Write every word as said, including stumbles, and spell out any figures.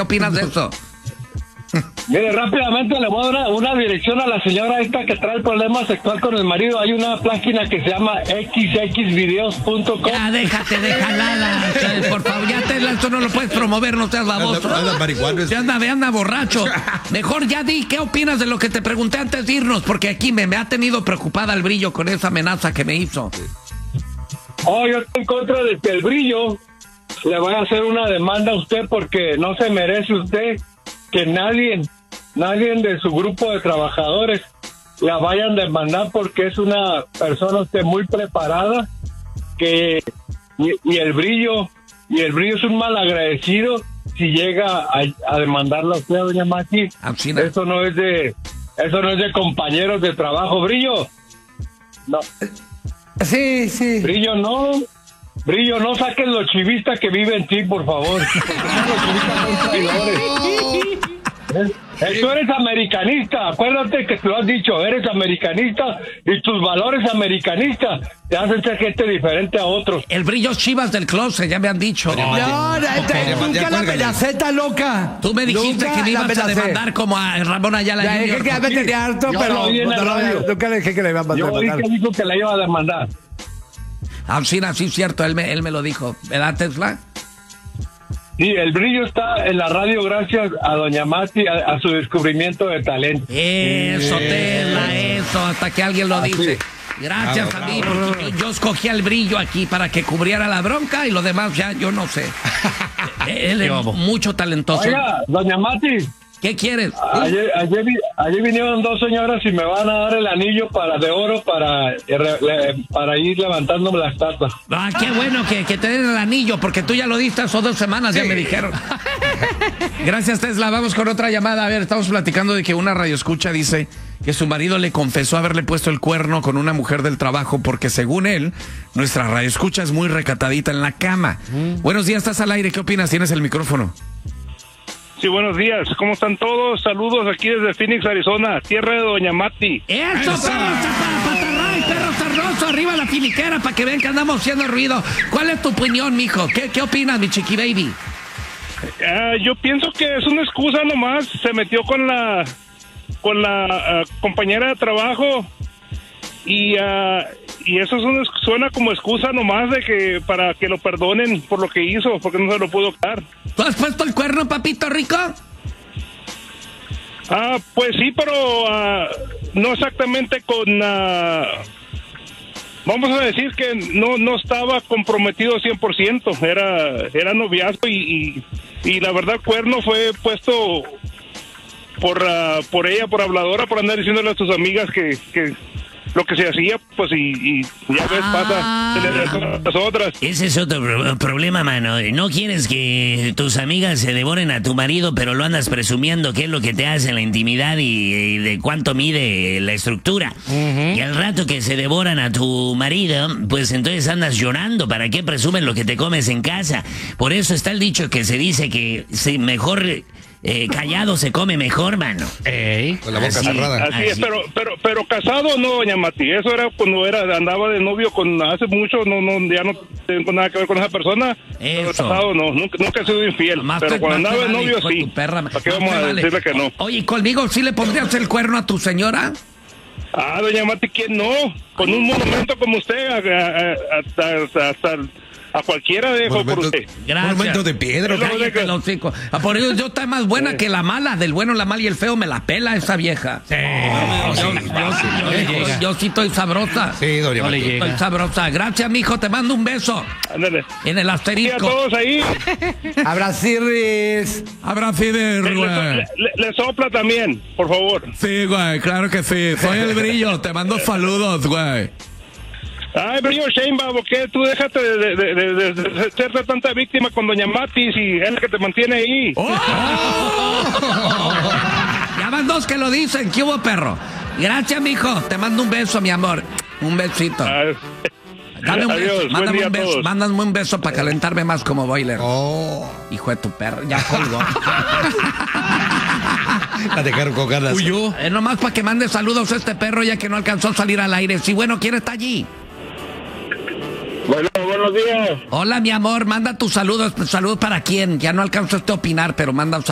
opinas de eso? Mire, rápidamente le voy a dar una, una dirección a la señora esta que trae el problema sexual con el marido. Hay una página que se llama equis equis videos punto com. Ya, déjate de jalada. O sea, por favor, ya te, esto no lo puedes promover, no seas baboso. Anda, anda marihuana. Ya anda, anda borracho. Mejor ya di, ¿qué opinas de lo que te pregunté antes de irnos? Porque aquí me, me ha tenido preocupada el Brillo con esa amenaza que me hizo. Oh, yo estoy en contra de que el Brillo le vaya a hacer una demanda a usted porque no se merece usted que nadie, nadie de su grupo de trabajadores la vayan a demandar porque es una persona usted muy preparada que y, y el Brillo y el Brillo es un malagradecido si llega a, a demandarla a usted, doña Mati. Eso no es de eso no es de compañeros de trabajo. Brillo, no. Sí, sí. Brillo, no. Brillo, no saques los chivistas que viven en ti, por favor. Los chivistas son traidores. ¿Eh? Tú eres americanista, acuérdate que tú lo has dicho, eres americanista y tus valores americanistas te hacen ser gente diferente a otros. El Brillo Chivas del closet, ya me han dicho. No, no, no, nunca la pelaceta, loca. Tú me dijiste Nunca que me la ibas a pelacé. demandar como a Ramón Ayala. Ya dije que ya me tenía harto, Yo pero lo oí en la radio. nunca le dije que le iba a mandar. Yo oí que dijo que la iba a demandar. Ah, sí, sí, cierto, él me, él me lo dijo. ¿Verdad, Tesla? Sí, el Brillo está en la radio gracias a doña Mati, a, a su descubrimiento de talento. Eso, Tesla, eso, hasta que alguien lo dice. Gracias Bravo, a mí, bravo. porque yo escogí al Brillo aquí para que cubriera la bronca y lo demás ya yo no sé. Él es mucho talentoso. Oiga, doña Mati. ¿Qué quieres? Ayer, ayer, vi- ayer vinieron dos señoras y me van a dar el anillo para de oro para, para ir levantándome las tapas. Ah, qué bueno que, que te den el anillo, porque tú ya lo diste hace dos semanas, ya me dijeron. Gracias, Tesla. Vamos con otra llamada. A ver, estamos platicando de que una radioescucha dice que su marido le confesó haberle puesto el cuerno con una mujer del trabajo porque, según él, nuestra radioescucha es muy recatadita en la cama. Mm. Buenos días, estás al aire. ¿Qué opinas? Tienes el micrófono. Sí, buenos días. ¿Cómo están todos? Saludos aquí desde Phoenix, Arizona, tierra de doña Mati. ¡Eso, perro patarray, perro sarnoso! ¡Arriba la filiquera para que vean que andamos haciendo ruido! ¿Cuál es tu opinión, mijo? ¿Qué, qué opinas, mi chiqui baby? Uh, yo pienso que es una excusa nomás. Se metió con la con la uh, compañera de trabajo y uh, y eso es una, suena como excusa nomás de que para que lo perdonen por lo que hizo, porque no se lo pudo dar. ¿Tú has puesto el cuerno, papito rico? Ah, pues sí, pero uh, no exactamente con... Uh, vamos a decir que no no estaba comprometido cien por ciento. Era, era noviazgo y, y, y la verdad, cuerno fue puesto por, uh, por ella, por habladora, por andar diciéndole a tus amigas que... que lo que se hacía, pues, y, y ya ves, Ah. pasa en las otras. Ese es otro pro- problema, mano. No quieres que tus amigas se devoren a tu marido, pero lo andas presumiendo qué es lo que te hace en la intimidad y, y de cuánto mide la estructura. Uh-huh. Y al rato que se devoran a tu marido, pues entonces andas llorando. ¿Para qué presumes lo que te comes en casa? Por eso está el dicho que se dice que si mejor... Eh, callado se come mejor, mano. Ey. Con la boca Así, cerrada. Así es, pero, pero, pero casado no, doña Mati. Eso era cuando era, andaba de novio con hace mucho, no, no, ya no tengo nada que ver con esa persona. Pero Eso. casado no, nunca, nunca he sido infiel. Más pero te- cuando más te andaba de vale, novio hijo de sí. tu perra. ¿Para qué Más vamos te a vale. decirle que no? Oye, ¿conmigo sí le pondrías el cuerno a tu señora? Ah, doña Mati, ¿quién no? Con un monumento como usted, a, a, a, hasta, hasta a cualquiera dejo por Monumento- usted. Gracias. Monumento de piedra. Pero- Cállate el hocico. Ah, por eso yo está más buena Sí. que la mala, del bueno, la mala y el feo, me la pela esa vieja. Sí. Yo, yo- yo- yo- yo sí estoy sabrosa. Sí, doña Mati. Estoy sabrosa. Gracias, mijo, te mando un beso. Ándale. En el Y a asterisco. todos ahí, Abraciris. Abrazo, le, le, güey. le- le sopla también, por favor. Sí, güey, claro que sí. Soy el Brillo, te mando saludos, güey. Ay, Brillo Sheinbaum, ¿por qué tú déjate de, de, de, de, de- de ser tanta víctima con doña Mati si es la que te mantiene ahí? ¡Oh! Ya van dos que lo dicen. ¿Qué hubo, perro? Gracias, mijo. Te mando un beso, mi amor. Un besito. Ah, Dame un Adiós, beso. buen Mándame día un a beso. todos. Mándame un beso para calentarme más como boiler. Oh. Hijo de tu perro. Ya colgó. La dejaron con ganas. Huyó. Eh, nomás para que mande saludos a este perro ya que no alcanzó a salir al aire. Sí, bueno, ¿quién está allí? Bueno, buenos días. Hola, mi amor. Manda tus saludos. ¿Saludos para quién? Ya no alcanzó a opinar, pero manda un